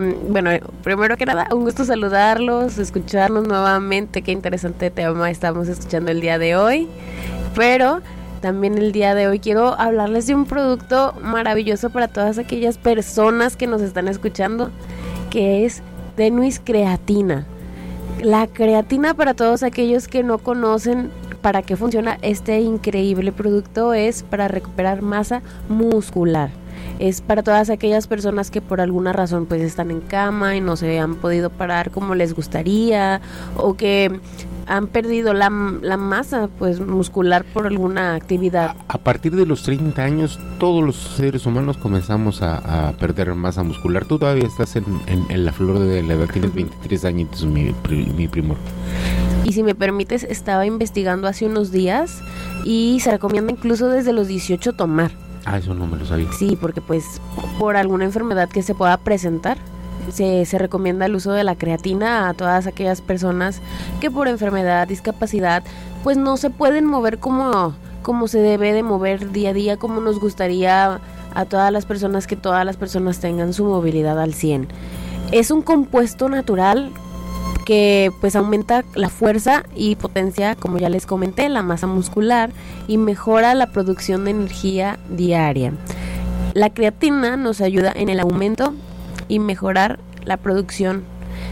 Bueno, primero que nada, un gusto saludarlos, escucharnos nuevamente. Qué interesante tema estamos escuchando el día de hoy. Pero también el día de hoy quiero hablarles de un producto maravilloso para todas aquellas personas que nos están escuchando, que es Tenuis Creatina. La creatina, para todos aquellos que no conocen para qué funciona este increíble producto, es para recuperar masa muscular. Es para todas aquellas personas que por alguna razón pues están en cama y no se han podido parar como les gustaría, o que han perdido la masa pues muscular por alguna actividad. A partir de los 30 años todos los seres humanos comenzamos a perder masa muscular. Tú todavía estás en la flor de la edad, tienes 23 años, mi primor. Y si me permites, estaba investigando hace unos días y se recomienda incluso desde los 18 tomar. Ah, eso no me lo sabía. Sí, porque pues por alguna enfermedad que se pueda presentar, se recomienda el uso de la creatina a todas aquellas personas que por enfermedad, discapacidad, pues no se pueden mover como se debe de mover día a día, como nos gustaría a todas las personas, que todas las personas tengan su movilidad al 100. Es un compuesto natural que pues aumenta la fuerza y potencia, como ya les comenté, la masa muscular, y mejora la producción de energía diaria. La creatina nos ayuda en el aumento y mejorar la producción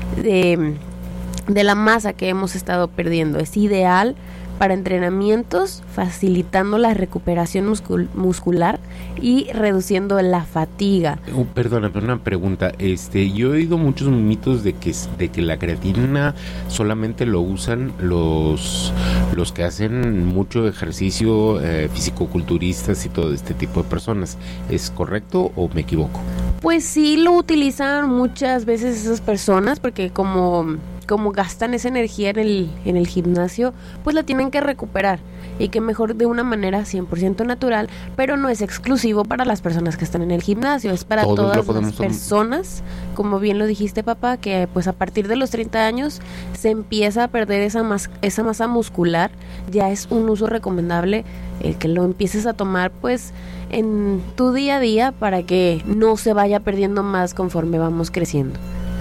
de la masa que hemos estado perdiendo. Es ideal para entrenamientos, facilitando la recuperación muscular y reduciendo la fatiga. Perdona, pero una pregunta. Yo he oído muchos mitos de que la creatina solamente lo usan los que hacen mucho ejercicio, fisicoculturistas y todo este tipo de personas. ¿Es correcto o me equivoco? Pues sí, lo utilizan muchas veces esas personas, porque como gastan esa energía en el gimnasio, pues la tienen que recuperar, y que mejor de una manera 100% natural, pero no es exclusivo para las personas que están en el gimnasio, es para todas las personas, como bien lo dijiste, papá, que pues a partir de los 30 años se empieza a perder esa masa muscular. Ya es un uso recomendable el que lo empieces a tomar pues en tu día a día, para que no se vaya perdiendo más conforme vamos creciendo.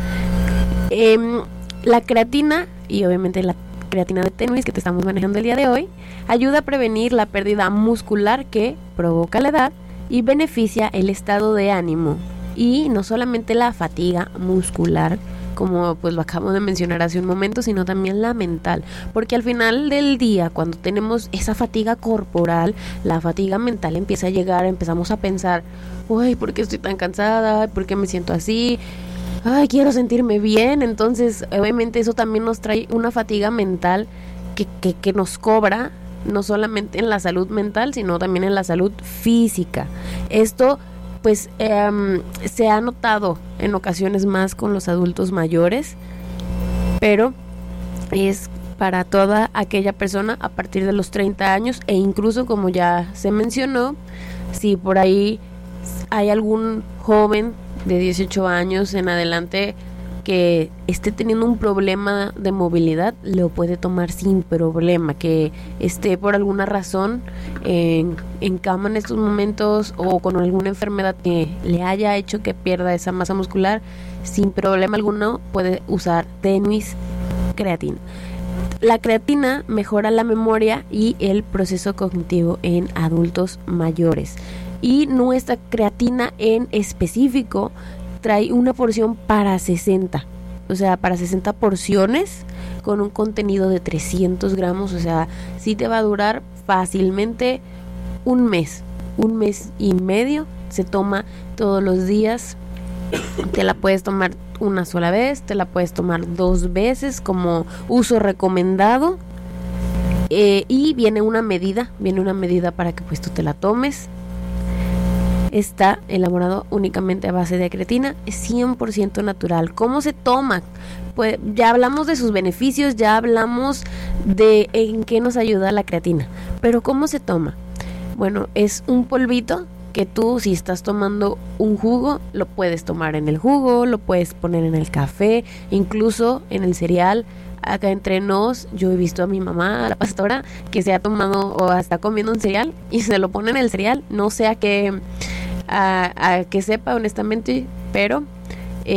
La creatina, y obviamente la creatina de Tenuis que te estamos manejando el día de hoy, ayuda a prevenir la pérdida muscular que provoca la edad y beneficia el estado de ánimo, y no solamente la fatiga muscular, como pues lo acabo de mencionar hace un momento, sino también la mental, porque al final del día, cuando tenemos esa fatiga corporal, la fatiga mental empieza a llegar, empezamos a pensar, uy, ¿por qué estoy tan cansada? ¿Por qué me siento así? Ay, quiero sentirme bien. Entonces obviamente eso también nos trae una fatiga mental que nos cobra, no solamente en la salud mental, sino también en la salud física. Esto pues se ha notado en ocasiones más con los adultos mayores, pero es para toda aquella persona a partir de los 30 años, e incluso, como ya se mencionó, si por ahí hay algún joven de 18 años en adelante que esté teniendo un problema de movilidad, lo puede tomar sin problema, que esté por alguna razón en cama en estos momentos, o con alguna enfermedad que le haya hecho que pierda esa masa muscular, sin problema alguno puede usar Tenuis Creatina. La creatina mejora la memoria y el proceso cognitivo en adultos mayores. Y nuestra creatina en específico trae una porción para 60, o sea, para 60 porciones con un contenido de 300 gramos, o sea, sí te va a durar fácilmente un mes y medio. Se toma todos los días, te la puedes tomar una sola vez, te la puedes tomar 2 veces como uso recomendado, y viene una medida para que pues tú te la tomes. Está elaborado únicamente a base de creatina, es 100% natural. ¿Cómo se toma? Pues ya hablamos de sus beneficios, ya hablamos de en qué nos ayuda la creatina, pero ¿cómo se toma? Bueno, es un polvito que tú, si estás tomando un jugo, lo puedes tomar en el jugo, lo puedes poner en el café, incluso en el cereal. Acá entre nos, yo he visto a mi mamá, a la pastora, que se ha tomado o está comiendo un cereal y se lo pone en el cereal. No sé a qué sepa honestamente, pero